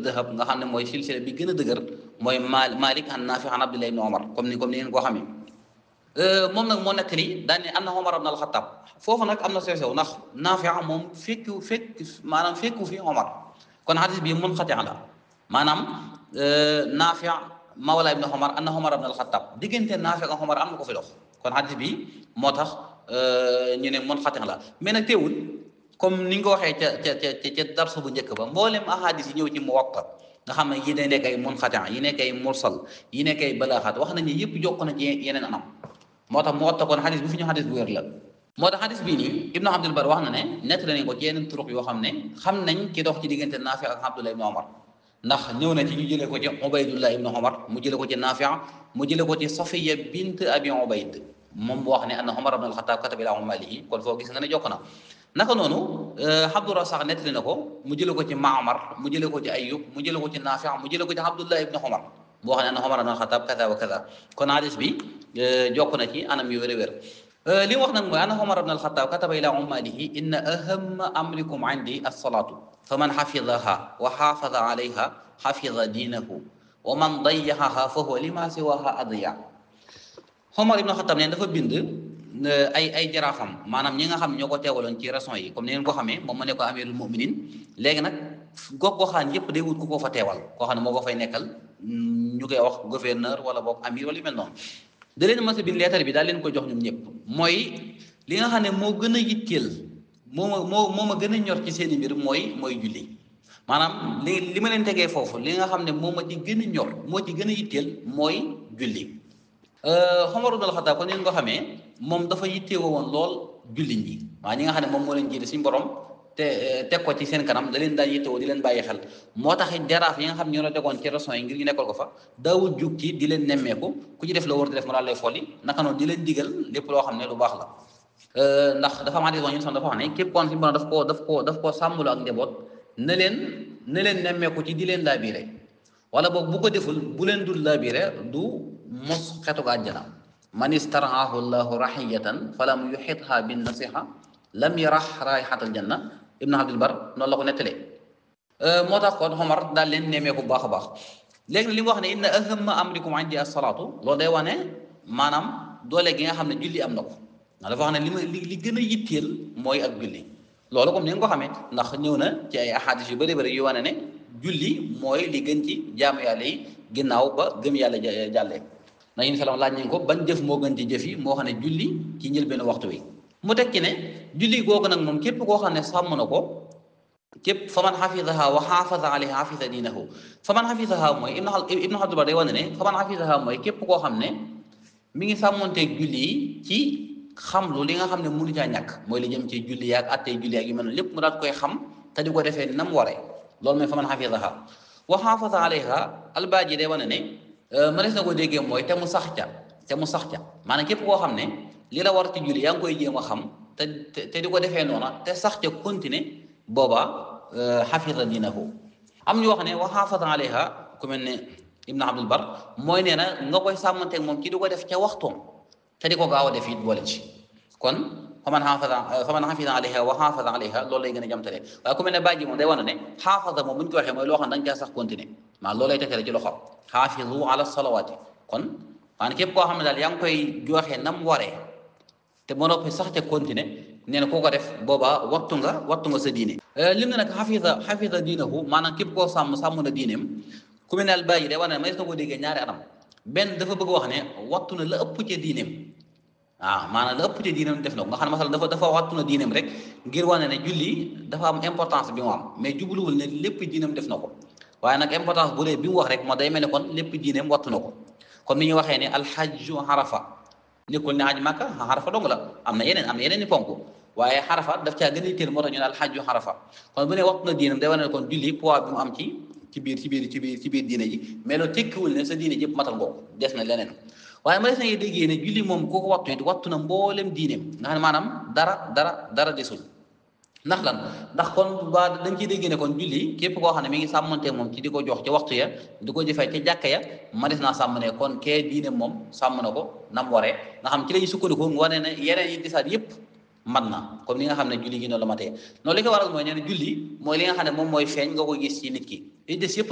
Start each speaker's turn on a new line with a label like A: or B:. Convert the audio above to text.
A: dahab nga xam ne mooy silsila bi gën a dëgër mooy Malik an Nafi an Abdullah ibn Omar comme ni ngeen ko xamee moom nag moo nekk lii daan ne anna Omar ibn al-Khattab foofu nag am na sew-sew ndax Nafi moom fekku fi Omar kon xadis bi munqati la maanaam Nafi mawla ibn Omar anna Omar ibn al-Khattab diggante Nafi ak Omar am na ko fi dox kon xadis bi moo tax ñu ne munqati la mais nag teewul comme ni nga ko waxee ca darsu bu njëkk ba mboolem ahadis yi ñëw ci Muwatta nga xam ne yi ne nekk ay munqati yi nekk ay mursal yi nekk ay balaaxaat wax nañu yëpp jokk na ci yeneen anam moo tax Muwatta kon xadis bi fi ñu xadis bu wér la moo tax xadis bii nii Ibnu Abdul Bar wax na ne nett nañ ko ci yeneen turuq yoo xam ne xam nañ ki dox ci diggante Naafi ak Abdullah ibn Omar ndax ñëw na ci ñu jëlee ko ci Ubaydullah ibn Omar mu jëlee ko ci Naafi mu jëlee ko ci Safiya bint Abi Ubayd moom bu wax ne anna Omar ibn al-Khattab kataba ila ummalihi kon foo gis nga ne jokk na naka noonu Abdu Rasaaq nettali na ko mu jëlee ko ci Maamar mu jëlee ko ci Ayyub mu jëlee ko ci Naafi mu jëlee ko ci Abdullah ibn Omar mu wax ne anna Omar ibn al-Khattab kaza wa kaza kon hadis bi jokk na ci anam yu wér a wér li mu wax nag mooy anna Omar ibn al-Khattab kataba ila ummalihi inna ahamma amrikum indi as-salaatu fa man xafidaha wa xaafada alayha xafida diinahu wa man dayaxaha fa huwa lima siwaha adiya Omar ibn al-Khattab ne dafa bind ay jaraafam maanaam ñi nga xam ne ñoo ko teewaloon ci raison yi comme ni ngeen ko xamee moom ma ne ko amirul muminin léegi nag gox-goxaan yëpp day wut ku ko fa teewal koo xam ne moo ko fay nekkal ñu koy wax gouverneur wala boog amir wala yu mel noonu da leen mas a bind leetar bi daal leen ko jox ñoom ñëpp mooy li nga xam ne moo gën a yitteel moo ma gën a ñor ci seen i mbir mooy julli maanaam li ma leen tegee foofu li nga xam ne moo ma ci gën a ñor moo ci gën a yitteel mooy julli Omar ibn al-Khattab kon ni nga ko xamee moom dafa yittewoo woon lool julli ñi waaw ñi nga xam ne moom moo leen jiite suñu borom te teg ko ci seen kanam da leen daan yittewoo di leen bàyyi xel moo tax jaraaf yi nga xam ne ñoo la tegoon ci raison yi ngir ñu nekkal ko fa daawul jug ci di leen nemmeeku ku ci def la war di def mu daal lay folli naka noonu di leen digal lépp loo xam ne lu baax la ndax dafa am hadis ñun sax dafa wax ne képp koon suñu borom daf koo sàmmlu ak njaboot na leen nemmeeku ci di leen laabiire wala boog bu ko deful bu leen dul laabiire du mos xetu àjjana man istaraahu llahu rahiyatan falam yuxitha bin nasiha lam yarax raihatal janna Ibn Abdul Bar noonu la ko nettalee moo tax kon Omar daal leen nemmeeku bu baax a baax léegi li mu wax ne inna ahamma amrikum indi as-salaatu loolu day wax ne maanaam doole gi nga xam ne julli am na ko ndax dafa wax ne li gën a yitteel mooy ak julli loolu comme ni nga ko xamee ndax ñëw na ci ay ahadis yu bëri bëri yu wane ne julli mooy li gën ci jaamu yàlla yi ginnaaw ba gëm yàlla jàllee na yéen salaam laaj nañ ko ban jëf moo gën ci jëf yi moo xam ne julli ci njëlbéen waxtu wi mu tekki ne julli googu nag moom képp koo xam ne sàmm na ko képp fa man xafidaha wa xaafada alayha xafida diinahu fa man xafidaha mooy Ibnu Abdul Bar day wane ne fa man xafidaha mooy képp koo xam ne mi ngi sàmmonteeg julli yi ci xam lu li nga xam ne mënu caa ñàkk mooy li jëm ci julli yaag attey julli yaag yu mel noonu lépp mu daal koy xam te di ko defee nam waree loolu mooy fa man xafidaha wa xaafada alayha albaaji day wane ne mënees na ko déggee mooy te mu sax ca maanaam képp koo xam ne li la war ci julli yaa ngi koy jéem a xam te di ko defee noona te sax ca continuer booba xafida diinahu am ñu wax ne wa xaafada alayha ku mel ne Ibn Abdul Bar mooy nee na nga koy sàmmanteeg moom ci di ko def ca waxtoom te di ko gaaw a def it boole ci kon fa man xafida alayha wa xaafada alayha loolu lay gën a jamtale waaye ku mel ne bàjji moom day wane ne xaafada moom bu ñu ko waxee mooy loo xam ne da nga caa sax continuer maa loolu lay tegtale ci loxo xaafidu ala salawaati kon maanaam képp koo xam ne daal yaa ngi koy joxe nam waree te ba noppi sax ca continuer nee na koo ko def boobaa wattu nga sa diine lim ne nag xafida diinahu maanaam képp koo sàmm na diineem ku mel ne al bàyyi day wane ne may na ko déggee ñaari anam benn dafa bëgg wax ne wattu na la ëpp ca diineem waaw maanaam la ëpp ca diineem def na ko nga xam ne masal dafa wattu na diineem rek ngir wane ne julli dafa am importance bi mu am mais jubluwul ne lépp diineem def na ko waaye nag importance bu dee bi mu wax rek moo day mel ne kon lépp diineem wattu na ko comme ni ñu waxee ne alxajju xarafa nekkul ne aj Makka xarafa dong la am na yeneen ni ponk waaye xarafa daf caa gën a yitteel moo tax ñu ne alxajju xarafa kon bu ne wattu na diineem day wane ne kon julli poids bi mu am ci biir diine ji mais loolu tekkiwul ne sa diine jëpp matal ngoo des na leneen waaye ma des na déggee ne julli moom koo ko wattu na mboolem diineem nga xam ne maanaam dara desul ndax lan ndax kon waa dañ ciy déggee ne kon julli képp koo xam ne mi ngi sàmmante moom ci di ko jox ca waxtu ya di ko jëfee ca jàkka ya ma des naa sàmm ne kon kee diine moom sàmm na ko nam waree nga xam ci lañu sukkandiku wane ne yeneen yi disaat yëpp mat na comme li nga xam ne julli gi noonu la matee noonu li ko waral mooy nee na julli mooy li nga xam ne moom mooy feeñ nga ko gis ci nit ki li des yëpp